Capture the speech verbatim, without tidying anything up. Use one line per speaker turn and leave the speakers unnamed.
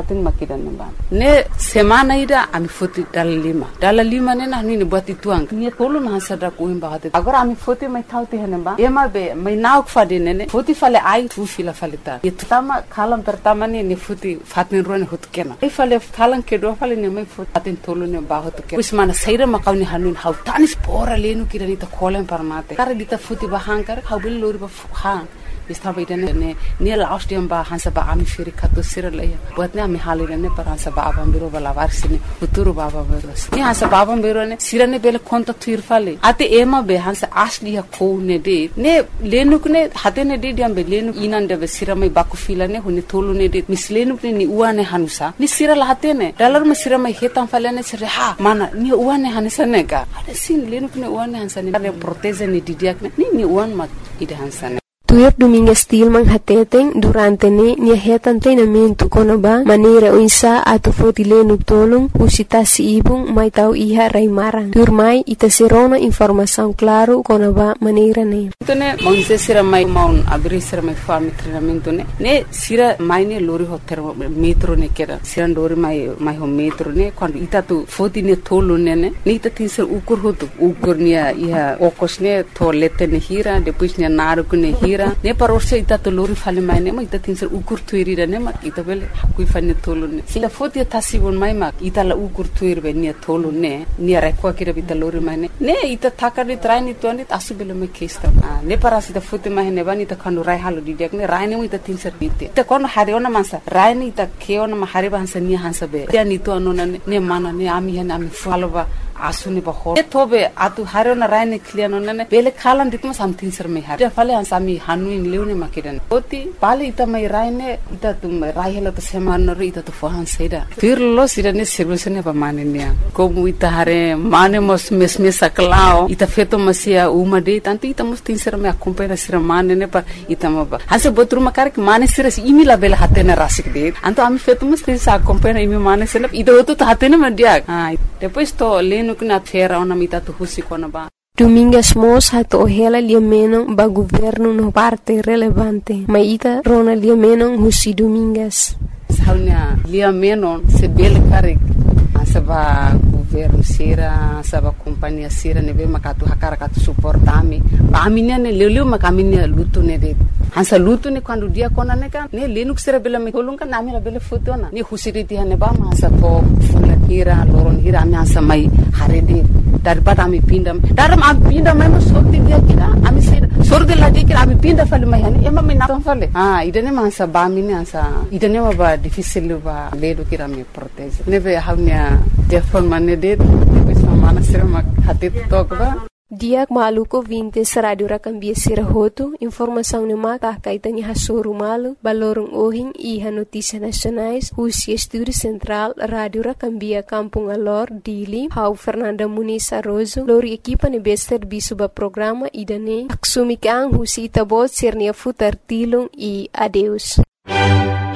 hatin makida namba ne semana ida ami foti dala lima dala lima ne na ni buat ituang ni tolu na sada ko imba hate agora ami foti mai thauti hanamba ema be mai nauk fadi ne foti fale ai tu fila falita itama kalam pertama ni ni foti fatin ron hut kena ai fale kalan ke do fale ne mai foti hatin tolu ne ba hut kena usmana saira makawni hanun hau tanis pora lenu kirani ta kolen parmate kare dita foti ba hankar hau bil lori ba ha istaba idane ne ne last time ba hansa ba ami firi khato siralaya buat ne ami halire ne par hansa ba abam biro bala varsine futuro baba beros ne hansa babam biro ne sirane bele konta thirfale ate ema be hansa asli ha ko ne de ne lenuk ne hate ne de diam be lenuk inande be siramai baku fila ne huni tolu ne de mislenuk ne ni uane hanusa ni sirala hate ne dalar ma siramai hetam fale ne sire ha mana ni uane hansa ne ka ade sin lenuk ne uane hansa ne re proteze ni didiak ne ni ni uan mat ide hansa ne
Tuir Domingues Tilman hateteng durante ne nia hetan treinamento konoba maneira uisa atu fotilenuk tolong usita si ibung mai tau iha raimarang. Tuir mai ita serona informação claro konoba maneira ne.
Itu ne maunse sira mai maun abri sira mai farm treinamento ne ne sira mai ne lori hotel metro ne kera sira lori mai mai ho metro ne quando ita tu foti ne tolu ne ne ne ita tinser ukur hotu ukur nia iha okos ne toilette ne hira depois ne naruku ne hira ne parorse ita to lori fale mai ne ma ita tinser ukur tuiri ne ma ita bele kui fane tolu ne sila foti tasi bon mai ma ita la ukur tuiri be ne tolu ne ne rekwa kira bita lori mai ne ne ita takari traini to ne asu bele me kesta ne parasi ita foti mai ne bani ita kanu rai halu di nek ne rai ne ita tinser bite ita kono hari ona mansa rai ne ita keona ma hari bansa ni hansa be ya ni to anona ne mana ne ami hene ami faloba asuni ba ho e tobe atu harona raine kliano nane bele khalan ditma something sir me har ja fale han sami hanu in leune makidan oti pale ita mai raine ita tum rai hela to seman no ita to fohan seida fir lo sirane solution ba manenia como ita hare mane mos mes mes saklao ita feto masia uma de tanto ita mos tin sir me acompanha sir mane ne pa ita ma ba hase botru makar ke mane sir imi la bele hatena rasik de anto ami feto mos tin sa acompanha imi mane sir ita oto to hatena ma dia ha depois to leno na fera ona mita tu husi kona ba
Domingues Mos hato ohela liameno ba governo no parte relevante maita rona liameno husi Domingues
saunya liameno se bel karik asaba governo sira asaba companhia sira nebe makatu hakara katu suportami ba aminia ne leleu makaminia lutu ne de hansa lutu ne quando dia kona ne kan ne lenuk sira bela me holung kan amira bela fotona ne husiriti hane ba masa to fula hira loron hira ami hansa mai harede daripada ami pindam daram ami pindam mai sorti dia kira ami sira sorti la dia kira ami pinda fale mai hane ema me na fale ah idane mansa ba mine hansa idane ba difícil ba ledo kira me protege nebe havnia telefon mane de depois mana sira mak hatit tokba
Diak maluko vintes radio rakambia sira hotu informação ne maka kaitani hasuru malu balorong ohing iha notícia nacionais husi estúdio central radio rakambia kampung alor dili hau Fernanda Muniz Arrozo lori equipa ne bester bisuba programa idane aksumi kang husi tabot sirnia futar tilung e adeus